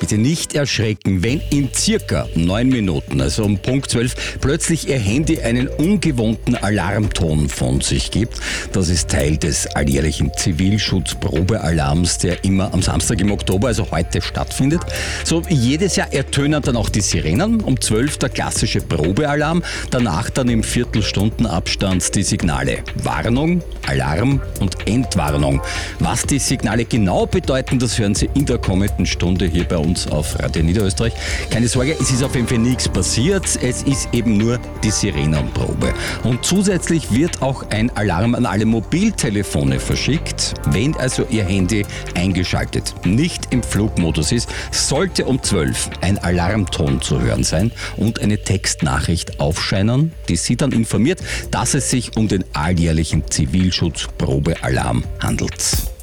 Bitte nicht erschrecken, wenn in circa 9 Minuten, also um Punkt 12, plötzlich Ihr Handy einen ungewohnten Alarmton von sich gibt. Das ist Teil des alljährlichen Zivilschutzprobealarms, der immer am Samstag im Oktober, also heute, stattfindet. So jedes Jahr ertönen dann auch die Sirenen. Um 12 der klassische Probealarm, danach dann im Viertelstundenabstand die Signale Warnung, Alarm und Entwarnung. Was die Signale genau bedeuten, das hören Sie in der kommenden Stunde hier bei uns auf Radio Niederösterreich. Keine Sorge, es ist auf jeden Fall nichts passiert, es ist eben nur die Sirenenprobe. Und zusätzlich wird auch ein Alarm an alle Mobiltelefone verschickt. Wenn also Ihr Handy eingeschaltet, nicht im Flugmodus ist, sollte um 12 ein Alarmton zu hören sein und eine Textnachricht aufscheinen, die Sie dann informiert, dass es sich um den alljährlichen Zivilschutzprobealarm handelt.